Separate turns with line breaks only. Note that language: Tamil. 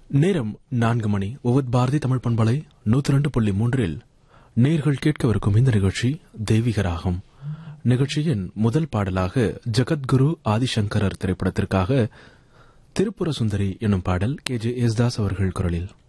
நேரம் 4 மணி. ஒவ்வொரு பாரதி தமிழ் பண்பலை 102.3 நேர்கள் கேட்கவிருக்கும் இந்த நிகழ்ச்சி தெய்வீக ராகம். நிகழ்ச்சியின் முதல் பாடலாக ஜகத்குரு ஆதிசங்கரர் திரைப்படத்திற்காக திருப்புர சுந்தரி என்னும் பாடல் KJ யேசுதாஸ் அவர்கள் குரலில்.